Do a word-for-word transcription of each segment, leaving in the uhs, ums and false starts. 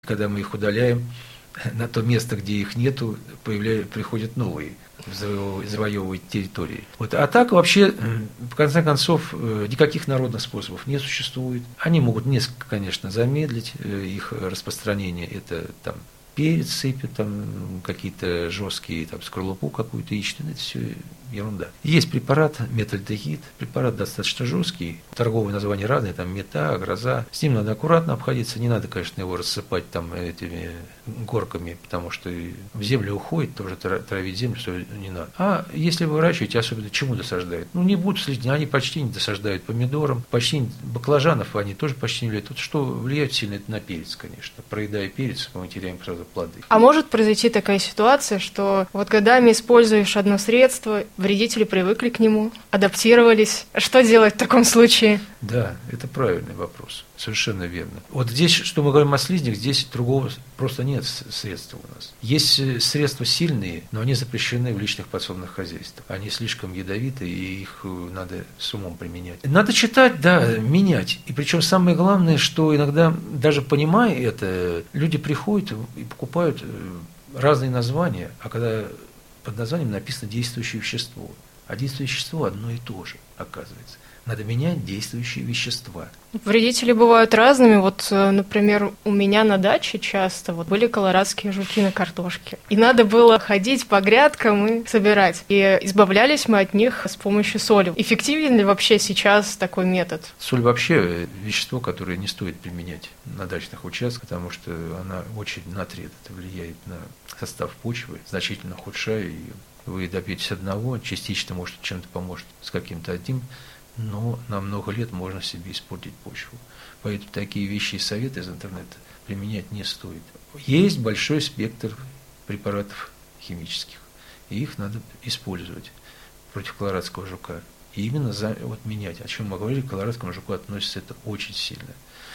Когда мы их удаляем, на то место, где их нету, появляются, приходят новые, завоевывать территории. Вот. А так вообще, в конце концов, никаких народных способов не существует. Они могут несколько, конечно, замедлить их распространение. Это там перец сыпят, там какие-то жесткие, там скорлупу какую-то ищут, это все ерунда. Есть препарат метальдегид, препарат достаточно жесткий, торговые названия разные, там мета, гроза. С ним надо аккуратно обходиться, не надо, конечно, его рассыпать там этими горками, потому что в землю уходит, тоже травить землю все не надо. А если вы выращиваете, особенно чему досаждают? Ну, не будут следить, они почти не досаждают помидорам, почти баклажанов они тоже почти не влияют. Вот что влияет сильно, это на перец, конечно. Проедая перец, мы теряем сразу плоды. А может произойти такая ситуация, что вот годами используешь одно средство, вредители привыкли к нему, адаптировались. Что делать в таком случае? Да, это правильный вопрос. Совершенно верно. Вот здесь, что мы говорим о слизнях, здесь другого просто нет средства у нас. Есть средства сильные, но они запрещены в личных подсобных хозяйствах. Они слишком ядовиты, и их надо с умом применять. Надо читать, да, менять. И причем самое главное, что иногда, даже понимая это, люди приходят и покупают разные названия, а когда под названием написано действующее вещество, а действующее вещество одно и то же, оказывается. Надо менять действующие вещества. Вредители бывают разными. Вот, например, у меня на даче часто вот были колорадские жуки на картошке. И надо было ходить по грядкам и собирать. И избавлялись мы от них с помощью соли. Эффективен ли вообще сейчас такой метод? Соль вообще вещество, которое не стоит применять на дачных участках, потому что она очень натрий это влияет на состав почвы, значительно ухудшая ее. Вы добьетесь одного, частично, может, чем-то поможет с каким-то одним, но на много лет можно себе испортить почву. Поэтому такие вещи и советы из интернета применять не стоит. Есть большой спектр препаратов химических, и их надо использовать против колорадского жука. И именно за, вот, менять. О чем мы говорили, к колорадскому жуку относится это очень сильно,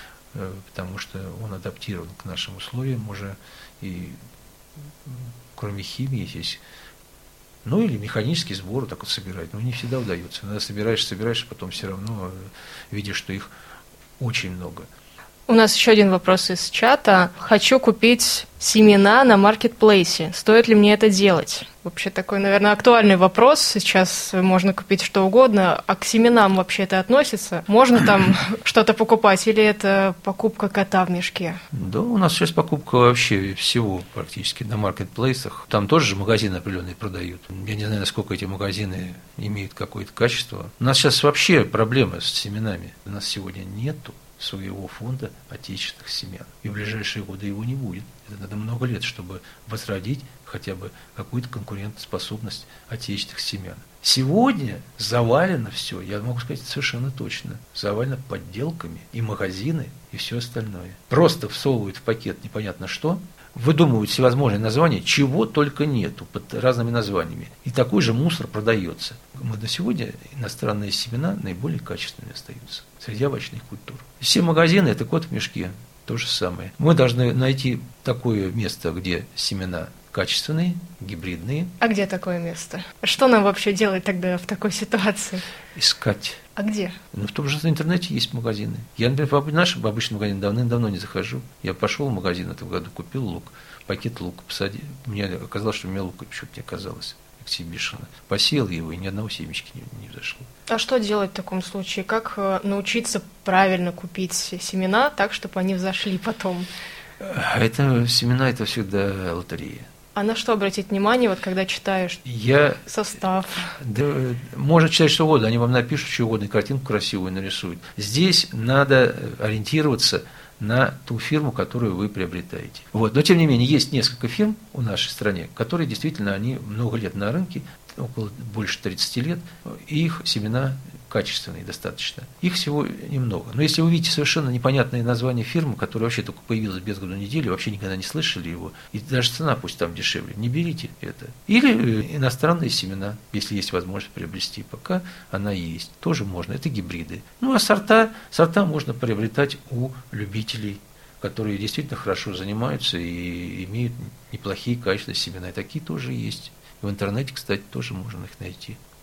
потому что он адаптирован к нашим условиям уже, и кроме химии есть. Ну, или механический сбор вот так вот собирать. Но не всегда удается. Иногда собираешь, собираешь, а потом все равно видишь, что их очень много. У нас еще один вопрос из чата. Хочу купить семена на маркетплейсе. Стоит ли мне это делать? Вообще такой, наверное, актуальный вопрос. Сейчас можно купить что угодно. А к семенам вообще это относится? Можно там что-то покупать? Или это покупка кота в мешке? Да, у нас сейчас покупка вообще всего практически на маркетплейсах. Там тоже же магазины определенные продают. Я не знаю, насколько эти магазины имеют какое-то качество. У нас сейчас вообще проблемы с семенами. У нас сегодня нету своего фонда отечественных семян. И в ближайшие годы его не будет. Это надо много лет, чтобы возродить хотя бы какую-то конкурентоспособность отечественных семян. Сегодня завалено все, я могу сказать совершенно точно, завалено подделками и магазины, и все остальное. Просто всовывают в пакет непонятно что, выдумывают всевозможные названия, чего только нету, под разными названиями. И такой же мусор продается. Мы до сегодня иностранные семена наиболее качественными остаются среди овощных культур. Все магазины – это кот в мешке, то же самое. Мы должны найти такое место, где семена качественные, гибридные. А где такое место? Что нам вообще делать тогда в такой ситуации? Искать. А где? Ну, в том же интернете есть магазины. Я, например, в наш обычный магазин давным-давно не захожу. Я пошел в магазин в этом году, купил лук, пакет лука, посадил. Мне оказалось, что у меня лука почему-то не оказалось. Эксибишена. Посеял его, и ни одного семечки не, не взошло. А что делать в таком случае? Как научиться правильно купить семена так, чтобы они взошли потом? Это семена, это всегда лотерея. А на что обратить внимание, вот когда читаешь Я, состав? Да, можно читать что угодно, они вам напишут что угодно, картинку красивую нарисуют. Здесь надо ориентироваться на ту фирму, которую вы приобретаете. Вот. Но, тем не менее, есть несколько фирм в нашей стране, которые действительно, они много лет на рынке, около больше тридцати лет, и их семена качественные достаточно. Их всего немного. Но если вы видите совершенно непонятное название фирмы, которая вообще только появилась без году недели, вообще никогда не слышали его, и даже цена пусть там дешевле, не берите это. Или иностранные семена, если есть возможность приобрести, пока она есть, тоже можно, это гибриды. Ну а сорта, сорта можно приобретать у любителей, которые действительно хорошо занимаются и имеют неплохие качественные семена, и такие тоже есть. В интернете, кстати, тоже можно их найти.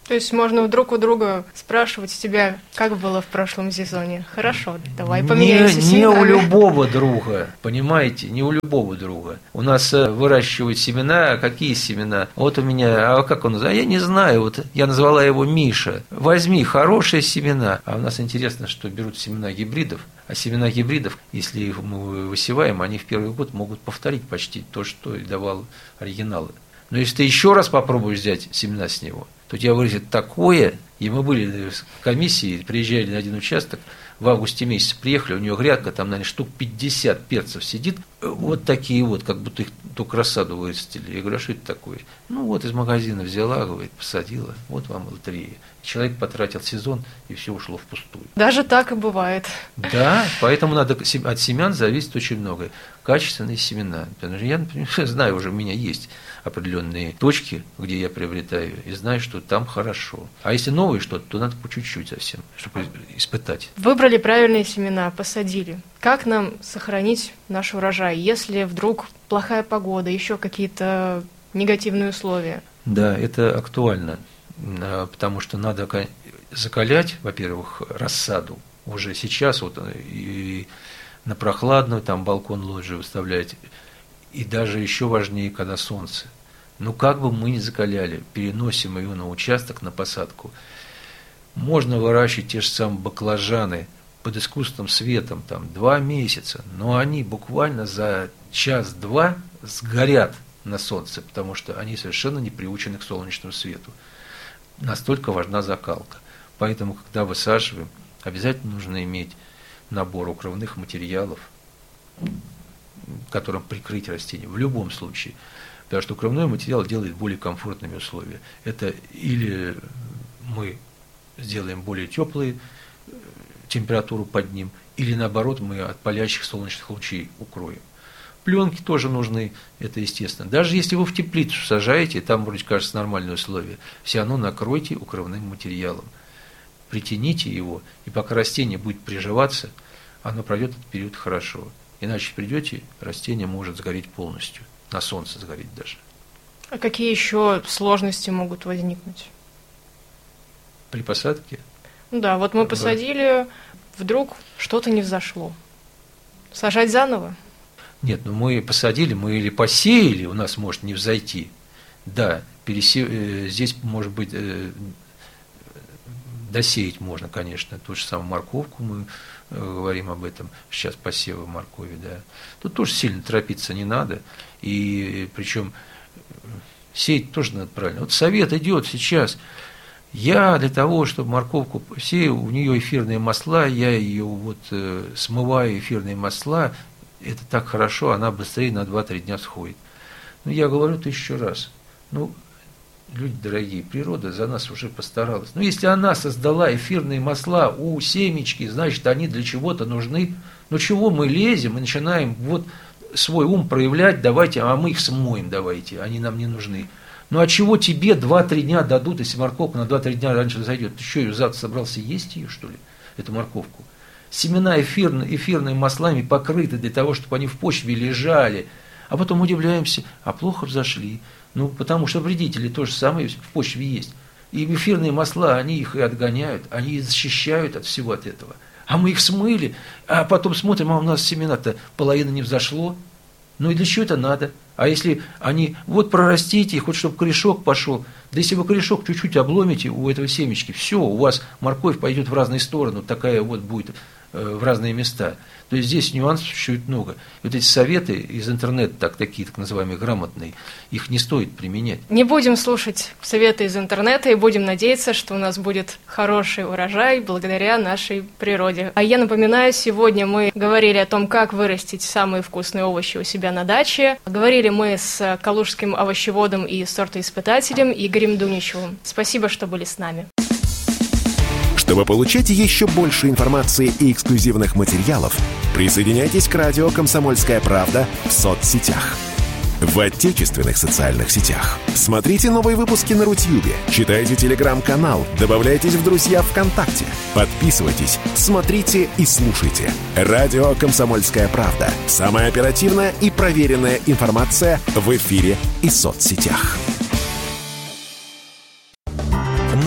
То есть можно друг у друга спрашивать тебя, как было в прошлом сезоне. Хорошо, давай поменяемся не, семенами. Не у любого друга, понимаете, не у любого друга. У нас выращивают семена, какие семена? Вот у меня, а как он называется? Я не знаю, вот я назвала его Миша. Возьми хорошие семена. А у нас интересно, что берут семена гибридов, а семена гибридов, если их мы высеваем, они в первый год могут повторить почти то, что и давал оригиналы. Но если ты еще раз попробуешь взять семена с него, то у тебя вырастет такое, и мы были в комиссии, приезжали на один участок, в августе месяце приехали, у нее грядка, там, наверное, штук пятьдесят перцев сидит, вот такие вот, как будто их только рассаду вырастили. Я говорю, а что это такое? Ну, вот из магазина взяла, говорит, посадила, вот вам лотерея. Человек потратил сезон, и все ушло впустую. Даже так и бывает. Да, поэтому надо, от семян зависит очень многое. Качественные семена. Потому что я, например, знаю, уже у меня есть определенные точки, где я приобретаю, и знаю, что там хорошо. А если новое что-то, то надо по чуть-чуть совсем, чтобы испытать. Выбрали правильные семена, посадили. Как нам сохранить наш урожай, если вдруг плохая погода, еще какие-то негативные условия? Да, это актуально, потому что надо закалять, во-первых, рассаду уже сейчас, вот и на прохладную, там балкон лоджии выставлять, и даже еще важнее, когда солнце. Ну, как бы мы ни закаляли, переносим ее на участок, на посадку. Можно выращивать те же самые баклажаны под искусственным светом, там, два месяца, но они буквально за час-два сгорят на солнце, потому что они совершенно не приучены к солнечному свету. Настолько важна закалка. Поэтому, когда высаживаем, обязательно нужно иметь набор укрывных материалов, которым прикрыть растение, в любом случае. Потому что укрывной материал делает более комфортными условия. Это или мы сделаем более теплые температуру под ним, или наоборот мы от палящих солнечных лучей укроем. Пленки тоже нужны, это естественно. Даже если вы в теплицу сажаете, там вроде кажется нормальные условия, все равно накройте укрывным материалом. Притяните его, и пока растение будет приживаться, оно пройдет этот период хорошо. Иначе придете, растение может сгореть полностью, на солнце сгореть даже. А какие еще сложности могут возникнуть? При посадке? Ну да, вот мы посадили, вдруг что-то не взошло. Сажать заново? Нет, ну мы посадили, мы или посеяли, у нас может не взойти. Да, пересе... здесь может быть досеять можно, конечно, ту же самую морковку, мы говорим об этом сейчас, посевы моркови, да. Тут тоже сильно торопиться не надо, и причем сеять тоже надо правильно. Вот совет идет сейчас. Я для того, чтобы морковку сею, у нее эфирные масла, я ее вот э, смываю, эфирные масла, это так хорошо, она быстрее на два-три дня сходит. Ну, я говорю тысячу раз, ну, люди дорогие, природа за нас уже постаралась. Ну, если она создала эфирные масла у семечки, значит, они для чего-то нужны. Ну, чего мы лезем и начинаем вот свой ум проявлять, давайте, а мы их смоем, давайте, они нам не нужны. Ну, а чего тебе два-три дня дадут, если морковка на два-три дня раньше зайдет? Ты что, ее завтра собрался есть ее, что ли, эту морковку? Семена эфирные, эфирными маслами покрыты для того, чтобы они в почве лежали. А потом удивляемся, а плохо взошли. Ну, потому что вредители то же самое в почве есть. И эфирные масла, они их и отгоняют, они их защищают от всего от этого. А мы их смыли, а потом смотрим, а у нас семена-то половина не взошло. Ну и для чего это надо? А если они, вот прорастите их, хоть чтобы корешок пошел, да если вы корешок чуть-чуть обломите у этого семечки, все, у вас морковь пойдет в разные стороны, такая вот будет э, в разные места. То есть здесь нюансов существует много. И вот эти советы из интернета, так, такие так называемые грамотные, их не стоит применять. Не будем слушать советы из интернета и будем надеяться, что у нас будет хороший урожай благодаря нашей природе. А я напоминаю, сегодня мы говорили о том, как вырастить самые вкусные овощи у себя на даче. Говорили мы с калужским овощеводом и сортоиспытателем Игорем Дуничевым. Спасибо, что были с нами. Чтобы получать еще больше информации и эксклюзивных материалов, присоединяйтесь к радио «Комсомольская правда» в соцсетях. В отечественных социальных сетях. Смотрите новые выпуски на Рутьюбе, читайте телеграм-канал, добавляйтесь в друзья ВКонтакте, подписывайтесь, смотрите и слушайте. Радио «Комсомольская правда». Самая оперативная и проверенная информация в эфире и соцсетях.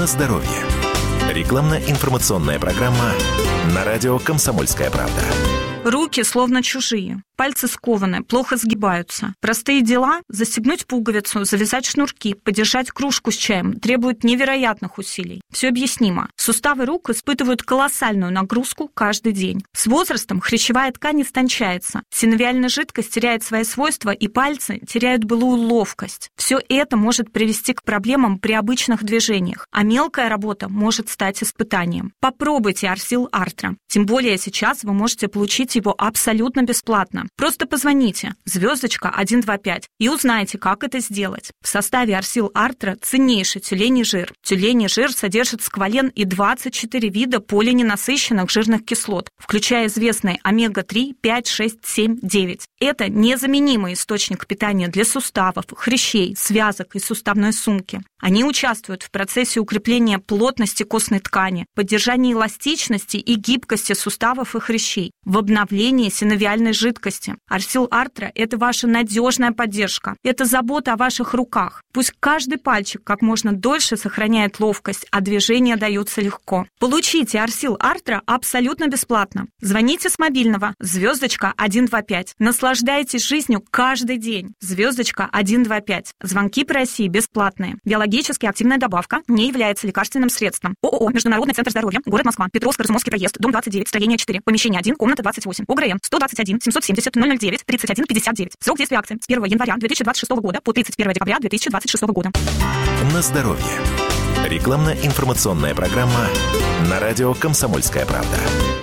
На здоровье. Рекламно-информационная программа на радио «Комсомольская правда». Руки словно чужие, пальцы скованы, плохо сгибаются. Простые дела – застегнуть пуговицу, завязать шнурки, подержать кружку с чаем – требуют невероятных усилий. Все объяснимо. Суставы рук испытывают колоссальную нагрузку каждый день. С возрастом хрящевая ткань истончается, синовиальная жидкость теряет свои свойства, и пальцы теряют былую ловкость. Все это может привести к проблемам при обычных движениях, а мелкая работа может стать испытанием. Попробуйте Арсил Артра. Тем более сейчас вы можете получить его абсолютно бесплатно. Просто позвоните звездочка один два пять и узнайте, как это сделать. В составе Арсил Артра ценнейший тюленей жир. Тюленей жир содержит сквален и двадцать четыре вида полиненасыщенных жирных кислот, включая известные омега три, пять, шесть, семь, девять. Это незаменимый источник питания для суставов, хрящей, связок и суставной сумки. Они участвуют в процессе укрепления плотности костной ткани, поддержания эластичности и гибкости суставов и хрящей, в обновлении синовиальной жидкости. Арсил Артра – это ваша надежная поддержка. Это забота о ваших руках. Пусть каждый пальчик как можно дольше сохраняет ловкость, а движения даются легко. Получите Арсил Артра абсолютно бесплатно. Звоните с мобильного звездочка один два пять. Наслаждайтесь жизнью каждый день. Звездочка один два пять. Звонки по России бесплатные. Биологически активная добавка не является лекарственным средством. ООО «Международный центр здоровья», город Москва, Петровско-Разумовский проезд, дом двадцать девять, строение четыре, помещение один, комната двадцать восемь. УГРН сто двадцать один семьсот семьдесят ноль ноль девять тридцать один пятьдесят девять. Срок действия акции с первого января две тысячи двадцать шестого года по тридцать первого декабря две тысячи двадцать шестого года. На здоровье. Рекламно-информационная программа на радио «Комсомольская правда».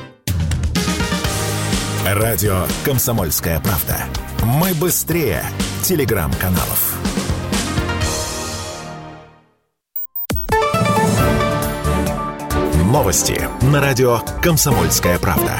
Радио «Комсомольская правда». Мы быстрее телеграм-каналов. Новости на радио «Комсомольская правда».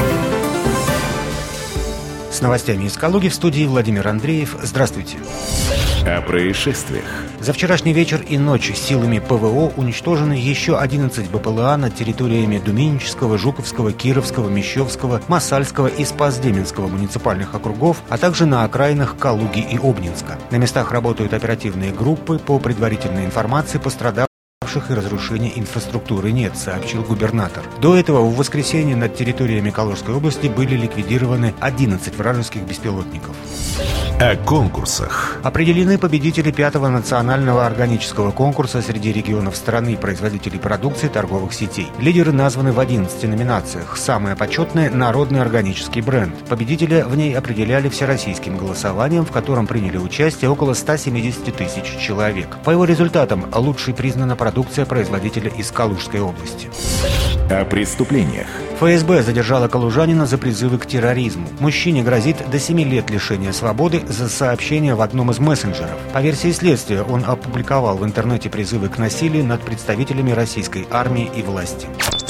С новостями из Калуги в студии Владимир Андреев. Здравствуйте. О происшествиях. За вчерашний вечер и ночь силами ПВО уничтожены еще одиннадцать БПЛА над территориями Думенического, Жуковского, Кировского, Мещовского, Масальского и Спас-Деменского муниципальных округов, а также на окраинах Калуги и Обнинска. На местах работают оперативные группы. По предварительной информации, пострадавших и разрушения инфраструктуры нет, сообщил губернатор. До этого в воскресенье над территориями Калужской области были ликвидированы одиннадцать вражеских беспилотников. О конкурсах. Определены победители пятого национального органического конкурса среди регионов страны производителей продукции торговых сетей. Лидеры названы в одиннадцати номинациях. Самая почетная – народный органический бренд. Победителя в ней определяли всероссийским голосованием, в котором приняли участие около ста семидесяти тысяч человек. По его результатам лучшей признана продукция производителя из Калужской области. О преступлениях. ФСБ задержала калужанина за призывы к терроризму. Мужчине грозит до семи лет лишения свободы за сообщение в одном из мессенджеров. По версии следствия, он опубликовал в интернете призывы к насилию над представителями российской армии и власти.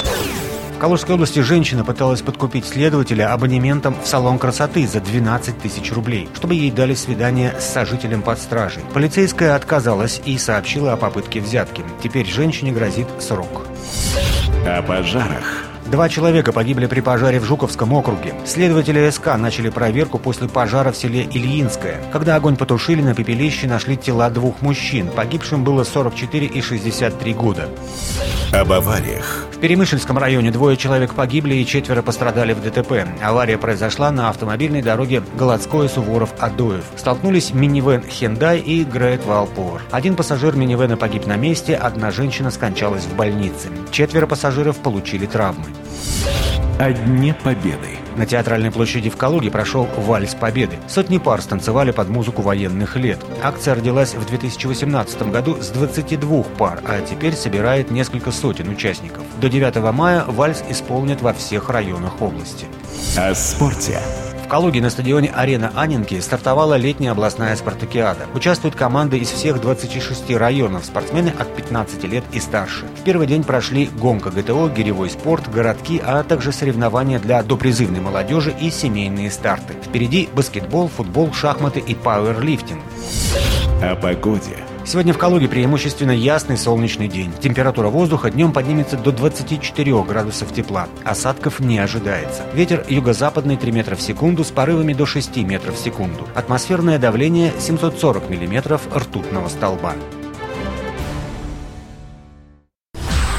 В Калужской области женщина пыталась подкупить следователя абонементом в салон красоты за двенадцать тысяч рублей, чтобы ей дали свидание с сожителем под стражей. Полицейская отказалась и сообщила о попытке взятки. Теперь женщине грозит срок. О пожарах. Два человека погибли при пожаре в Жуковском округе. Следователи СК начали проверку после пожара в селе Ильинское. Когда огонь потушили, на пепелище нашли тела двух мужчин. Погибшим было сорок четыре и шестьдесят три года. Об авариях. В Перемышльском районе двое человек погибли и четверо пострадали в ДТП. Авария произошла на автомобильной дороге Голодское-Суворов-Адоев. Столкнулись минивэн Hyundai и Great Wall Power. Один пассажир минивэна погиб на месте, одна женщина скончалась в больнице. Четверо пассажиров получили травмы. О Дне Победы. На Театральной площади в Калуге прошел Вальс Победы. Сотни пар станцевали под музыку военных лет. Акция родилась в две тысячи восемнадцатом году с двадцати двух пар, а теперь собирает несколько сотен участников. До девятого мая вальс исполнят во всех районах области. О спорте. В Калуге на стадионе «Арена Анненки» стартовала летняя областная спартакиада. Участвуют команды из всех двадцати шести районов, спортсмены от пятнадцати лет и старше. В первый день прошли гонка ГТО, гиревой спорт, городки, а также соревнования для допризывной молодежи и семейные старты. Впереди баскетбол, футбол, шахматы и пауэрлифтинг. О погоде. Сегодня в Калуге преимущественно ясный солнечный день. Температура воздуха днем поднимется до двадцати четырёх градусов тепла. Осадков не ожидается. Ветер юго-западный три метра в секунду с порывами до шести метров в секунду. Атмосферное давление семьсот сорок миллиметров ртутного столба.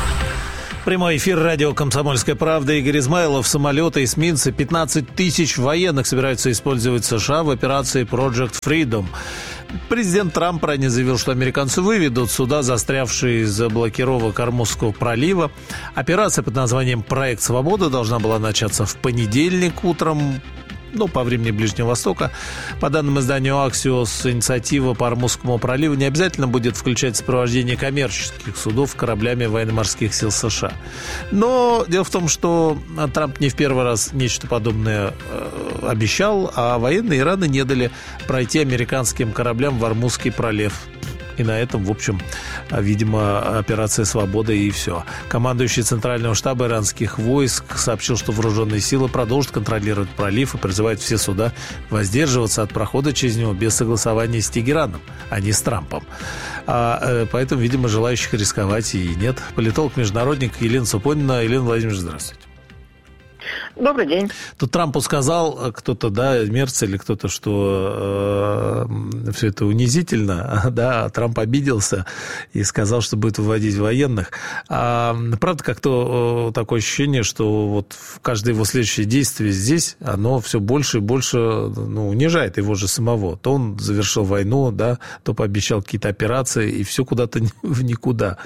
Прямой эфир радио «Комсомольская правда». Игорь Измайлов. Самолеты, эсминцы, пятнадцать тысяч военных собираются использовать США в операции Project Freedom. Президент Трамп ранее заявил, что американцы выведут суда, застрявшие из-за блокировок Ормузского пролива. Операция под названием «Проект Свобода» должна была начаться в понедельник утром, ну, по времени Ближнего Востока. По данным изданию Axios, инициатива по Ормузскому проливу не обязательно будет включать сопровождение коммерческих судов кораблями военно-морских сил США. Но дело в том, что Трамп не в первый раз нечто подобное э, обещал, а военные Ирана не дали пройти американским кораблям в Ормузский пролив. И на этом, в общем, видимо, операция «Свобода» и все. Командующий Центрального штаба иранских войск сообщил, что вооруженные силы продолжат контролировать пролив и призывает все суда воздерживаться от прохода через него без согласования с Тегераном, а не с Трампом. А, поэтому, видимо, желающих рисковать и нет. Политолог-международник Елена Супонина. Елена Владимировна, здравствуйте. Добрый день. Тут Трампу сказал кто-то, да, Мерц или кто-то, что э, все это унизительно, да, Трамп обиделся и сказал, что будет выводить военных. А, правда, как-то э, такое ощущение, что вот каждое его следующее действие здесь, оно все больше и больше, ну, унижает его же самого. То он завершил войну, да, то пообещал какие-то операции, и все куда-то в никуда.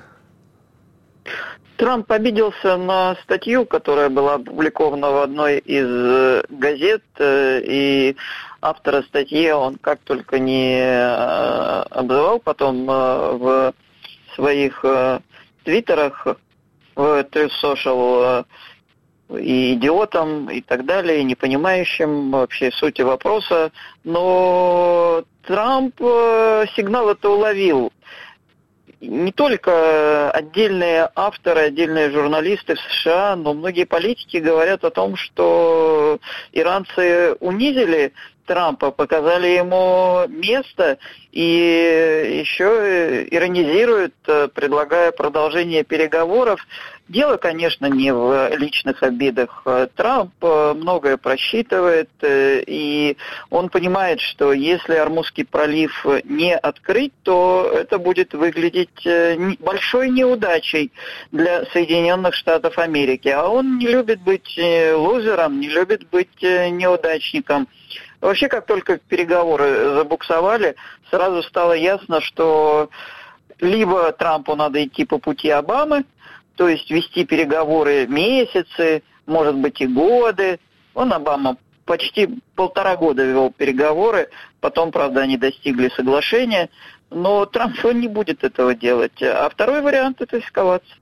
Трамп обиделся на статью, которая была опубликована в одной из газет, и автора статьи он как только не обзывал потом в своих твиттерах, в Truth Social, и идиотом, и так далее, и не понимающим вообще сути вопроса. Но Трамп сигнал это уловил. Не только отдельные авторы, отдельные журналисты в США, но многие политики говорят о том, что иранцы унизили Трампа, показали ему место и еще иронизируют, предлагая продолжение переговоров. Дело, конечно, не в личных обидах. Трамп многое просчитывает, и он понимает, что если Ормузский пролив не открыть, то это будет выглядеть большой неудачей для Соединенных Штатов Америки. А он не любит быть лузером, не любит быть неудачником. Вообще, как только переговоры забуксовали, сразу стало ясно, что либо Трампу надо идти по пути Обамы, то есть вести переговоры месяцы, может быть и годы. Он, Обама, почти полтора года вел переговоры, потом, правда, они достигли соглашения, но Трамп не будет этого делать. А второй вариант – это эскалация.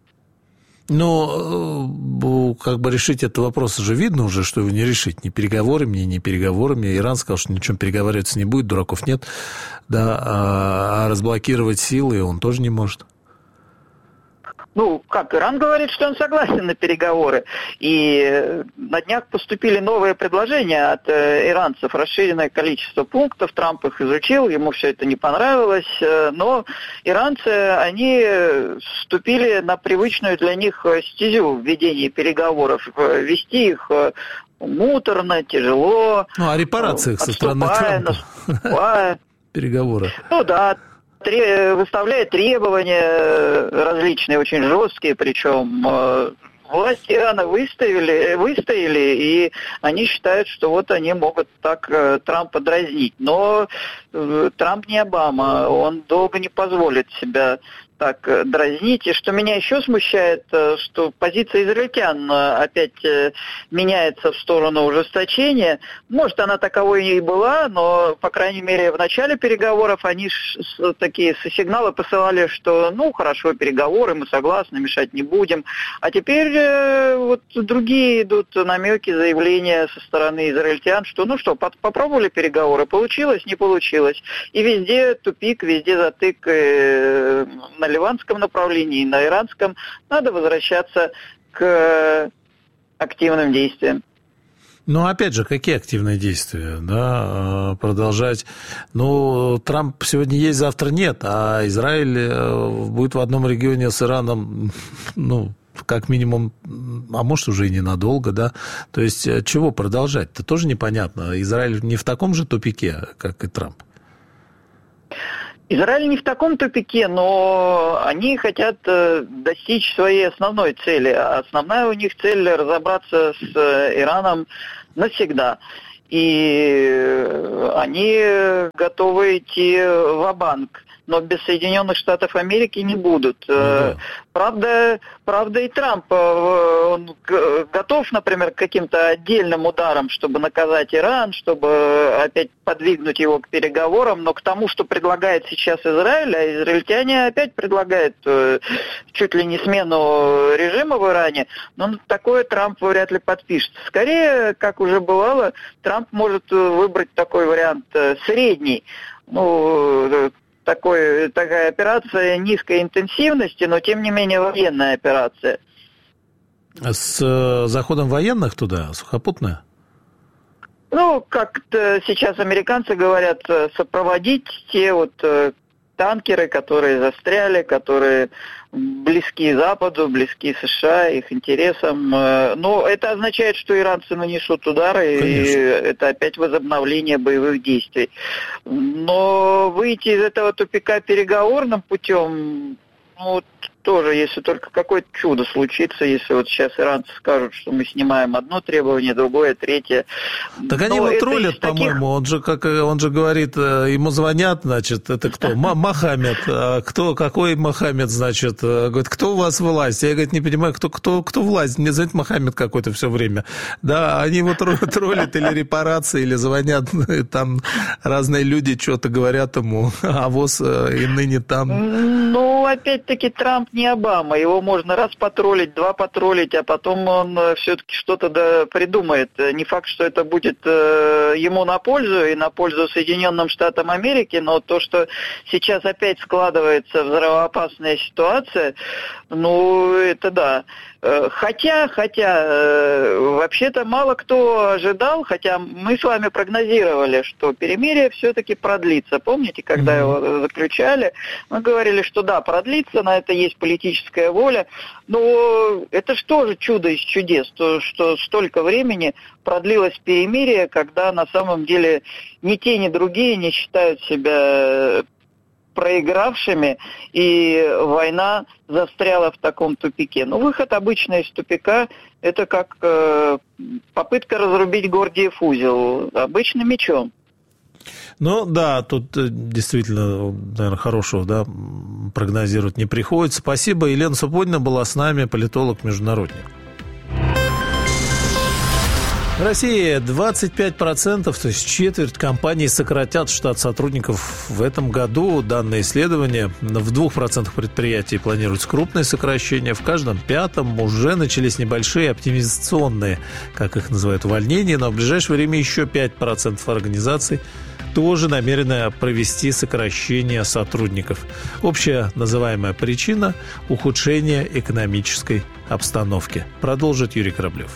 Ну, как бы решить этот вопрос уже видно уже, что его не решить ни переговорами, ни переговорами. Иран сказал, что ничем переговариваться не будет, дураков нет, да, а разблокировать силы он тоже не может. Ну, как, Иран говорит, что он согласен на переговоры. И на днях поступили новые предложения от э, иранцев. Расширенное количество пунктов. Трамп их изучил, ему все это не понравилось. Э, но иранцы, они вступили на привычную для них стезю в ведении переговоров. Вести их э, муторно, тяжело. Ну, о репарациях со стороны Трампа. Наступая. Переговоры. Ну, да. Выставляет требования различные, очень жесткие, причем власти Ирана выставили, выстояли, и они считают, что вот они могут так Трампа дразнить. Но Трамп не Обама, он долго не позволит себя так дразнить. И что меня еще смущает, что позиция израильтян опять меняется в сторону ужесточения. Может, она таковой и была, но, по крайней мере, в начале переговоров они такие сигналы посылали, что, ну, хорошо, переговоры, мы согласны, мешать не будем. А теперь вот другие идут намеки, заявления со стороны израильтян, что, ну что, попробовали переговоры, получилось, не получилось. И везде тупик, везде затык на ливанском направлении, на иранском. Надо возвращаться к активным действиям. Ну, опять же, какие активные действия, да, продолжать. Ну, Трамп сегодня есть, завтра нет, а Израиль будет в одном регионе с Ираном, ну, как минимум, а может, уже и ненадолго, да. То есть, чего продолжать-то тоже непонятно. Израиль не в таком же тупике, как и Трамп. Израиль не в таком тупике, но они хотят достичь своей основной цели. Основная у них цель – разобраться с Ираном навсегда. И они готовы идти ва-банк, но без Соединенных Штатов Америки не будут. Mm-hmm. Правда, правда и Трамп, он готов, например, к каким-то отдельным ударам, чтобы наказать Иран, чтобы опять подвигнуть его к переговорам, но к тому, что предлагает сейчас Израиль, а израильтяне опять предлагают чуть ли не смену режима в Иране, но такое Трамп вряд ли подпишет. Скорее, как уже бывало, Трамп может выбрать такой вариант средний, ну, Такой, такая операция низкой интенсивности, но тем не менее военная операция. С э, заходом военных туда, сухопутная? Ну, как-то сейчас американцы говорят, сопроводить те вот э, танкеры, которые застряли, которые близки Западу, близки США, их интересам. Но это означает, что иранцы нанесут удары, Конечно. И это опять возобновление боевых действий. Но выйти из этого тупика переговорным путем, ну, тоже, если только какое-то чудо случится, если вот сейчас иранцы скажут, что мы снимаем одно требование, другое, третье. Так они его троллят, таких... по-моему, он же, как, он же говорит, ему звонят, значит, это кто? Мохаммед. А кто, какой Мохаммед, значит? Говорит, кто у вас власть? Я, говорит, не понимаю, кто, кто, кто власть? Мне звонит Мохаммед какой-то все время. Да, они его троллят или репарации, или звонят, там разные люди что-то говорят ему, а ВОЗ и ныне там. Ну, опять-таки, Трамп не Обама. Его можно раз потроллить, два потроллить, а потом он все-таки что-то да придумает. Не факт, что это будет э, ему на пользу и на пользу Соединенным Штатам Америки, но то, что сейчас опять складывается взрывоопасная ситуация, ну, это да. Хотя, хотя, вообще-то мало кто ожидал, хотя мы с вами прогнозировали, что перемирие все-таки продлится. Помните, когда mm-hmm. его заключали, мы говорили, что да, продлится, на это есть политическая воля, но это же тоже чудо из чудес, то, что столько времени продлилось перемирие, когда на самом деле ни те, ни другие не считают себя проигравшими, и война застряла в таком тупике. Но выход обычно из тупика – это как э, попытка разрубить Гордиев узел обычным мечом. Ну да, тут действительно, наверное, хорошего да, прогнозировать не приходится. Спасибо. Елена Супонина была с нами, политолог-международник. В России двадцать пять процентов, то есть четверть компаний сократят штат сотрудников в этом году. Данное исследование. В двух процентах предприятий планируется крупное сокращение. В каждом пятом уже начались небольшие оптимизационные, как их называют, увольнения. Но в ближайшее время еще пять процентов организаций тоже намерены провести сокращение сотрудников. Общая называемая причина – ухудшение экономической обстановки. Продолжит Юрий Кораблев.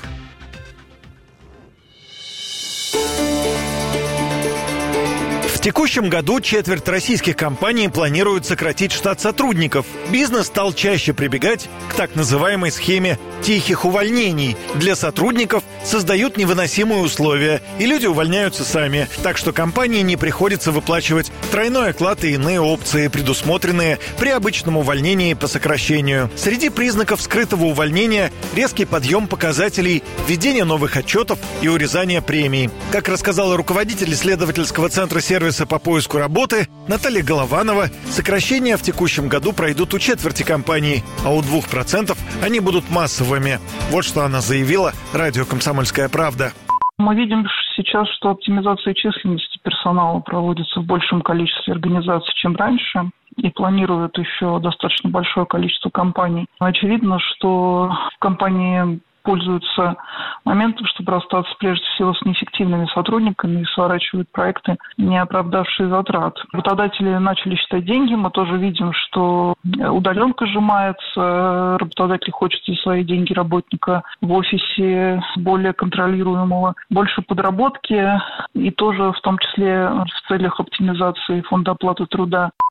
В текущем году четверть российских компаний планируют сократить штат сотрудников. Бизнес стал чаще прибегать к так называемой схеме тихих увольнений. Для сотрудников создают невыносимые условия, и люди увольняются сами. Так что компании не приходится выплачивать тройной оклад и иные опции, предусмотренные при обычном увольнении по сокращению. Среди признаков скрытого увольнения – резкий подъем показателей, введение новых отчетов и урезание премий. Как рассказала руководитель исследовательского центра сервиса по поиску работы Наталья Голованова, сокращения в текущем году пройдут у четверти компаний, а у двух процентов они будут массовыми. Вот что она заявила радио «Комсомольская правда». Мы видим сейчас, что оптимизация численности персонала проводится в большем количестве организаций, чем раньше, и планируют еще достаточно большое количество компаний. Очевидно, что компании пользуются моментом, чтобы расстаться прежде всего с неэффективными сотрудниками и сворачивают проекты, не оправдавшие затрат. Работодатели начали считать деньги, мы тоже видим, что удаленка сжимается, работодатель хочет за свои деньги работника в офисе более контролируемого, больше подработки и тоже в том числе в целях оптимизации фонда оплаты труда.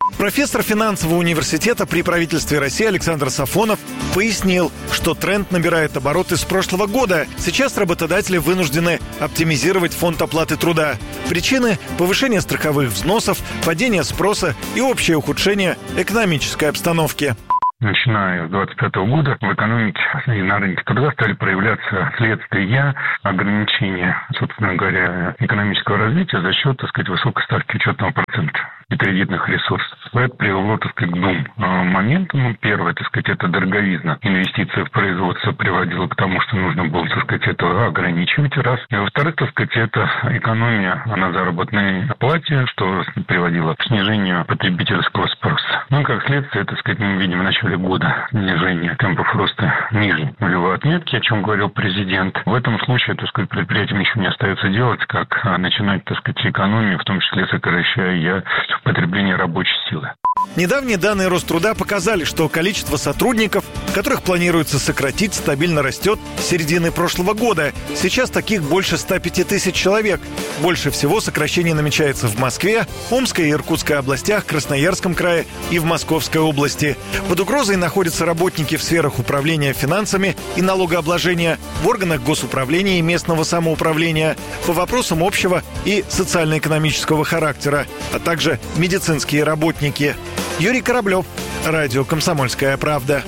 Профессор финансового университета при правительстве России Александр Сафонов пояснил, что тренд набирает обороты с прошлого года. Сейчас работодатели вынуждены оптимизировать фонд оплаты труда. Причины – повышение страховых взносов, падение спроса и общее ухудшение экономической обстановки. Начиная с двадцать пятого года в экономике и на рынке труда стали проявляться следствия ограничения, собственно говоря, экономического развития за счет, так сказать, высокой ставки учетного процента и кредитных ресурсов. Это привело, так сказать, к двум моментам. Ну, первое, так сказать, это дороговизна. Инвестиция в производство приводила к тому, что нужно было, так сказать, это ограничивать, раз. И во-вторых, так сказать, это экономия на заработной плате, что приводило к снижению потребительского спроса. Ну, как следствие, так сказать, мы видим в начале года снижение темпов роста ниже нулевой отметки, о чем говорил президент. В этом случае, так сказать, предприятиям еще не остается делать, как начинать, так сказать, экономию, в том числе сокращая потребление рабочей силы. Недавние данные Роструда показали, что количество сотрудников, которых планируется сократить, стабильно растет с середины прошлого года. Сейчас таких больше ста пяти тысяч человек. Больше всего сокращений намечается в Москве, Омской и Иркутской областях, Красноярском крае и в Московской области. Под угрозой находятся работники в сферах управления финансами и налогообложения, в органах госуправления и местного самоуправления, по вопросам общего и социально-экономического характера, а также медицинские работники. Юрий Кораблев, радио «Комсомольская правда».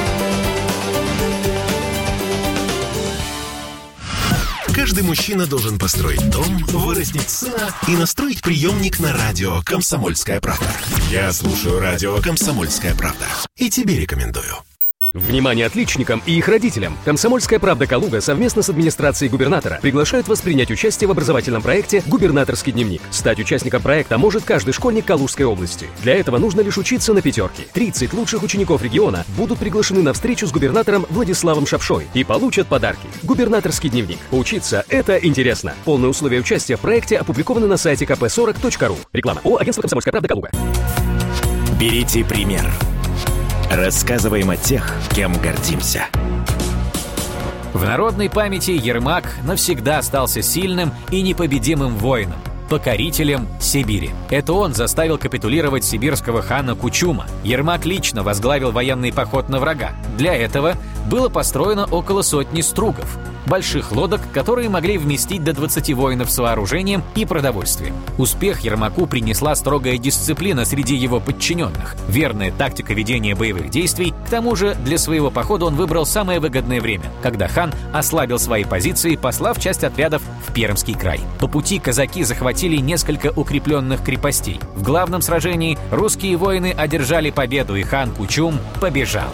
Каждый мужчина должен построить дом, вырастить сына и настроить приемник на радио «Комсомольская правда». Я слушаю радио «Комсомольская правда» и тебе рекомендую. Внимание отличникам и их родителям! «Комсомольская правда» Калуга совместно с администрацией губернатора приглашают вас принять участие в образовательном проекте «Губернаторский дневник». Стать участником проекта может каждый школьник Калужской области. Для этого нужно лишь учиться на пятерке. тридцать лучших учеников региона будут приглашены на встречу с губернатором Владиславом Шапшой и получат подарки. «Губернаторский дневник». Учиться – это интересно. Полные условия участия в проекте опубликованы на сайте ка пэ сорок точка ру. Реклама. О, агентство «Комсомольская правда» Калуга. Берите пример. Рассказываем о тех, кем гордимся. В народной памяти Ермак навсегда остался сильным и непобедимым воином, покорителем Сибири. Это он заставил капитулировать сибирского хана Кучума. Ермак лично возглавил военный поход на врага. Для этого было построено около сотни стругов, больших лодок, которые могли вместить до двадцати воинов с вооружением и продовольствием. Успех Ермаку принесла строгая дисциплина среди его подчиненных, верная тактика ведения боевых действий. К тому же для своего похода он выбрал самое выгодное время, когда хан ослабил свои позиции, послав часть отрядов в Пермский край. По пути казаки захватили несколько укрепленных крепостей. В главном сражении русские воины одержали победу, и хан Кучум побежал.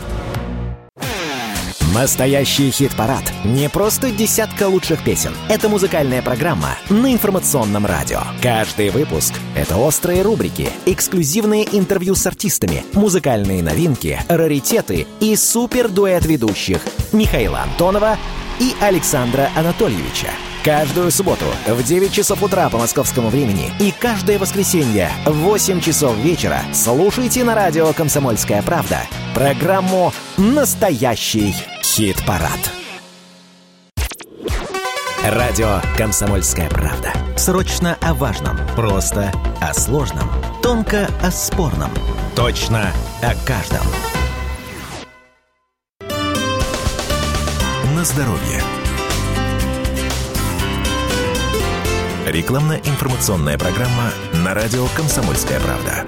Настоящий хит-парад. Не просто десятка лучших песен. Это музыкальная программа на информационном радио. Каждый выпуск — это острые рубрики, эксклюзивные интервью с артистами, музыкальные новинки, раритеты и супер-дуэт ведущих Михаила Антонова и Александра Анатольевича. Каждую субботу в девять часов утра по московскому времени и каждое воскресенье в восемь часов вечера слушайте на радио «Комсомольская правда» программу «Настоящий хит-парад». Радио «Комсомольская правда». Срочно о важном, просто о сложном, тонко о спорном, точно о каждом. На здоровье. Рекламно-информационная программа на радио «Комсомольская правда».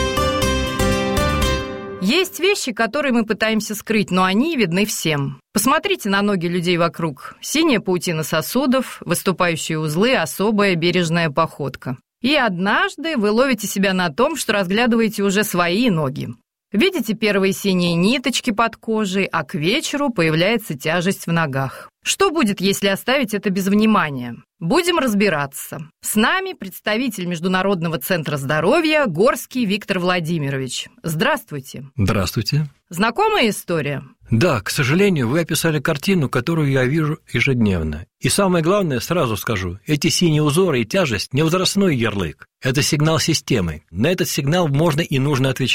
Есть вещи, которые мы пытаемся скрыть, но они видны всем. Посмотрите на ноги людей вокруг. Синяя паутина сосудов, выступающие узлы, особая бережная походка. И однажды вы ловите себя на том, что разглядываете уже свои ноги. Видите первые синие ниточки под кожей, а к вечеру появляется тяжесть в ногах. Что будет, если оставить это без внимания? Будем разбираться. С нами представитель Международного центра здоровья Горский Виктор Владимирович. Здравствуйте. Здравствуйте. Знакомая история? Да, к сожалению, вы описали картину, которую я вижу ежедневно. И самое главное, сразу скажу, эти синие узоры и тяжесть – не возрастной ярлык. Это сигнал системы. На этот сигнал можно и нужно отвечать.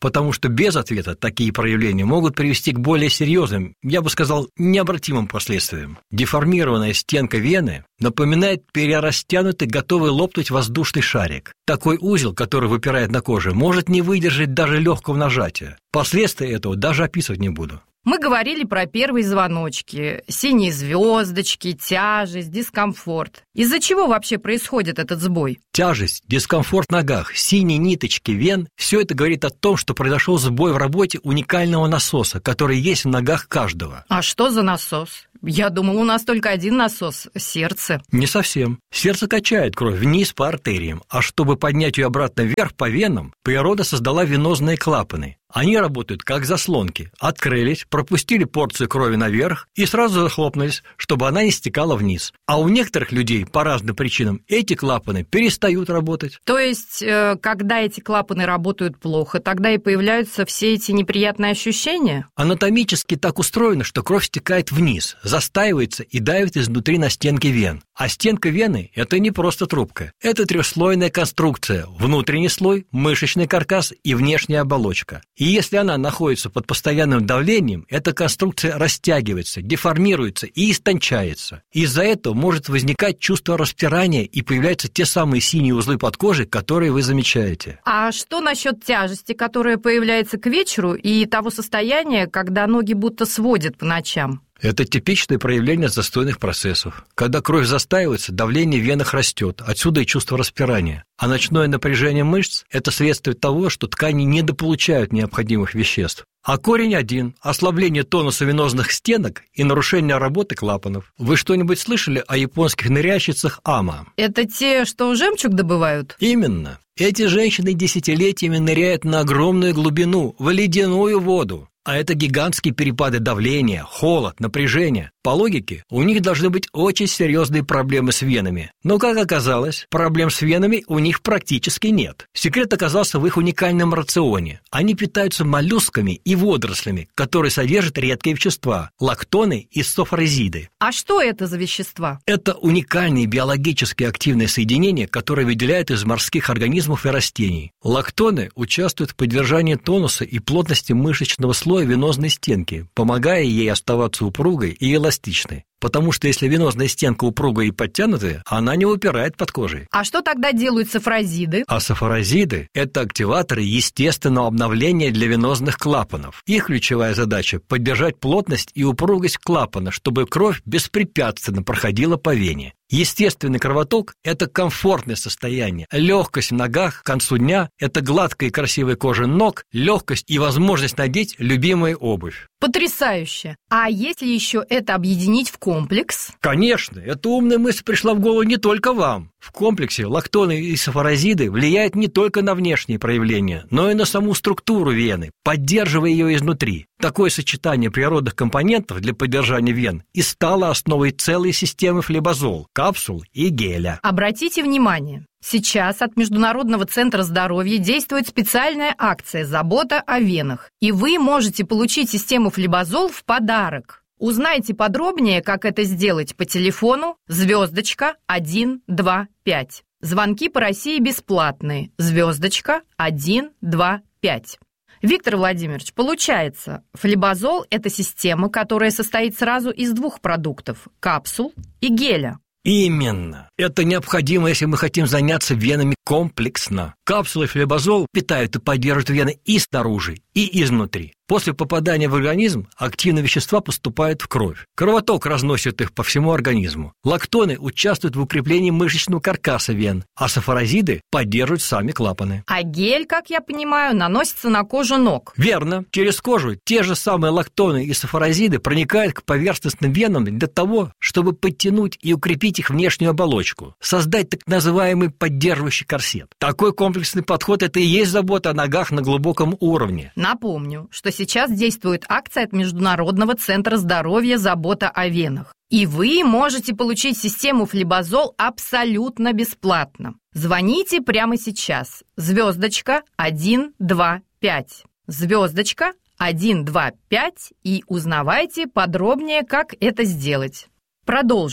потому что без ответа такие проявления могут привести к более серьезным, я бы сказал, необратимым последствиям. Деформированная стенка вены напоминает перерастянутый, готовый лопнуть воздушный шарик. Такой узел, который выпирает на коже, может не выдержать даже легкого нажатия. Последствия этого даже описывать не буду. Мы говорили про первые звоночки, синие звездочки, тяжесть, дискомфорт. Из-за чего вообще происходит этот сбой? Тяжесть, дискомфорт в ногах, синие ниточки вен – все это говорит о том, что произошел сбой в работе уникального насоса, который есть в ногах каждого. А что за насос? Я думал, у нас только один насос – сердце. Не совсем. Сердце качает кровь вниз по артериям, а чтобы поднять ее обратно вверх по венам, природа создала венозные клапаны. Они работают как заслонки. Открылись, пропустили порцию крови наверх и сразу захлопнулись, чтобы она не стекала вниз. А у некоторых людей по разным причинам эти клапаны перестают работать. То есть, когда эти клапаны работают плохо, тогда и появляются все эти неприятные ощущения? Анатомически так устроено, что кровь стекает вниз, застаивается и давит изнутри на стенки вен. А стенка вены – это не просто трубка. Это трехслойная конструкция. Внутренний слой, мышечный каркас и внешняя оболочка. И если она находится под постоянным давлением, эта конструкция растягивается, деформируется и истончается. Из-за этого может возникать чувство распирания и появляются те самые синие узлы под кожей, которые вы замечаете. А что насчет тяжести, которая появляется к вечеру, и того состояния, когда ноги будто сводят по ночам? Это типичное проявление застойных процессов. Когда кровь застаивается, давление в венах растет, отсюда и чувство распирания. А ночное напряжение мышц – это следствие того, что ткани недополучают необходимых веществ. А корень один – ослабление тонуса венозных стенок и нарушение работы клапанов. Вы что-нибудь слышали о японских ныряльщицах ама? Это те, что жемчуг добывают? Именно. Эти женщины десятилетиями ныряют на огромную глубину, в ледяную воду. А это гигантские перепады давления, холод, напряжение. По логике, у них должны быть очень серьезные проблемы с венами. Но, как оказалось, проблем с венами у них практически нет. Секрет оказался в их уникальном рационе. Они питаются моллюсками и водорослями, которые содержат редкие вещества – лактоны и софорезиды. А что это за вещества? Это уникальные биологически активные соединения, которые выделяют из морских организмов и растений. Лактоны участвуют в поддержании тонуса и плотности мышечного слоя венозной стенки, помогая ей оставаться упругой и эластичной. Потому что если венозная стенка упругая и подтянутая, она не выпирает под кожей. А что тогда делают софорезиды? А софорезиды – это активаторы естественного обновления для венозных клапанов. Их ключевая задача – поддержать плотность и упругость клапана, чтобы кровь беспрепятственно проходила по вене. Естественный кровоток – это комфортное состояние. Легкость в ногах к концу дня – это гладкая и красивая кожа ног, легкость и возможность надеть любимую обувь. Потрясающе! А если еще это объединить в комплекс? Конечно, эта умная мысль пришла в голову не только вам. В комплексе лактоны и софорезиды влияют не только на внешние проявления, но и на саму структуру вены, поддерживая ее изнутри. Такое сочетание природных компонентов для поддержания вен и стало основой целой системы флебазол, капсул и геля. Обратите внимание, сейчас от Международного центра здоровья действует специальная акция «Забота о венах», и вы можете получить систему флебазол в подарок. Узнайте подробнее, как это сделать по телефону звездочка один два пять. Звонки по России бесплатные. Звездочка один два пять. Виктор Владимирович, получается, флебазол – это система, которая состоит сразу из двух продуктов – капсул и геля. Именно. Это необходимо, если мы хотим заняться венами комплексно. Капсулы флебазол питают и поддерживают вены и снаружи, и изнутри. После попадания в организм активные вещества поступают в кровь. Кровоток разносит их по всему организму. Лактоны участвуют в укреплении мышечного каркаса вен, а софорезиды поддерживают сами клапаны. А гель, как я понимаю, наносится на кожу ног. Верно. Через кожу те же самые лактоны и софорезиды проникают к поверхностным венам для того, чтобы подтянуть и укрепить их внешнюю оболочку, создать так называемый поддерживающий корсет. Такой комплексный подход – это и есть забота о ногах на глубоком уровне. Напомню, что сейчас действует акция от Международного центра здоровья «Забота о венах». И вы можете получить систему флебазол абсолютно бесплатно. Звоните прямо сейчас. Звездочка один два пять. Звездочка один два пять и узнавайте подробнее, как это сделать. Продолжим.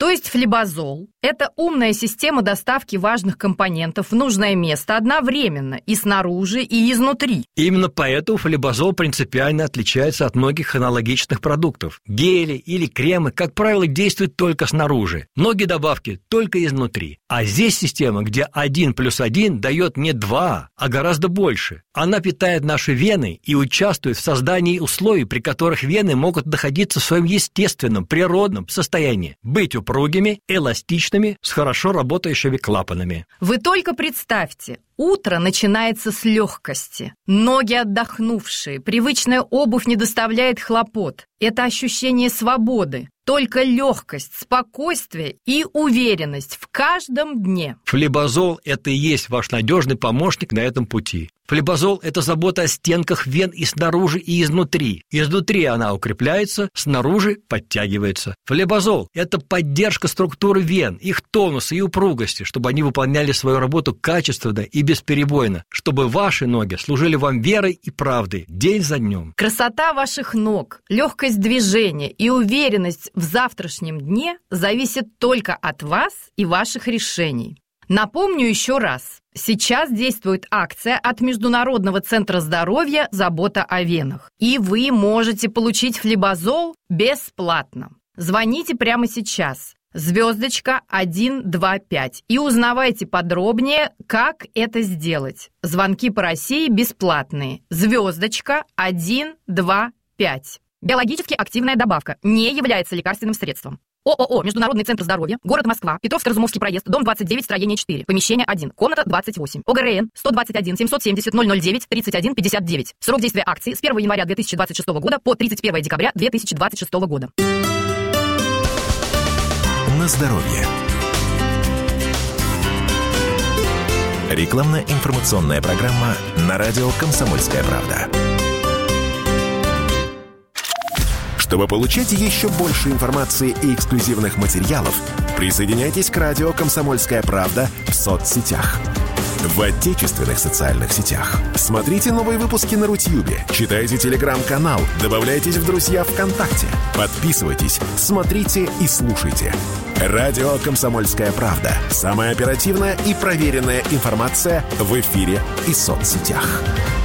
То есть флибазол – это умная система доставки важных компонентов в нужное место одновременно и снаружи, и изнутри. Именно поэтому флибазол принципиально отличается от многих аналогичных продуктов. Гели или кремы, как правило, действуют только снаружи. Многие добавки только изнутри. А здесь система, где один плюс один дает не два, а гораздо больше. Она питает наши вены и участвует в создании условий, при которых вены могут находиться в своем естественном, природном состоянии, быть упругими, эластичными, с хорошо работающими клапанами. Вы только представьте, утро начинается с легкости. Ноги отдохнувшие, привычная обувь не доставляет хлопот. Это ощущение свободы. Только легкость, спокойствие и уверенность в каждом дне. Флибазол – это и есть ваш надежный помощник на этом пути. Флибазол – это забота о стенках вен и снаружи, и изнутри. Изнутри она укрепляется, снаружи подтягивается. Флибазол – это поддержка структуры вен, их тонуса и упругости, чтобы они выполняли свою работу качественно и бесперебойно, чтобы ваши ноги служили вам верой и правдой день за днем. Красота ваших ног, легкость движения и уверенность в завтрашнем дне зависит только от вас и ваших решений. Напомню еще раз. Сейчас действует акция от Международного центра здоровья «Забота о венах». И вы можете получить флибазол бесплатно. Звоните прямо сейчас. Звездочка один два пять и узнавайте подробнее, как это сделать. Звонки по России бесплатные. Звездочка один два пять. Биологически активная добавка не является лекарственным средством. ООО «Международный центр здоровья», город Москва, Петровско-Разумовский проезд, дом двадцать девять, строение четыре, помещение один, комната двадцать восемь. ОГРН сто двадцать один семьсот семьдесят ноль ноль девять тридцать один пятьдесят девять. Срок действия акции с первого января две тысячи двадцать шестого года по тридцать первого декабря две тысячи двадцать шестого года. На здоровье. Рекламно-информационная программа на радио «Комсомольская правда». Чтобы получать еще больше информации и эксклюзивных материалов, присоединяйтесь к радио «Комсомольская правда» в соцсетях. В отечественных социальных сетях. Смотрите новые выпуски на Рутьюбе, читайте телеграм-канал, добавляйтесь в друзья ВКонтакте, подписывайтесь, смотрите и слушайте. Радио «Комсомольская правда». Самая оперативная и проверенная информация в эфире и соцсетях.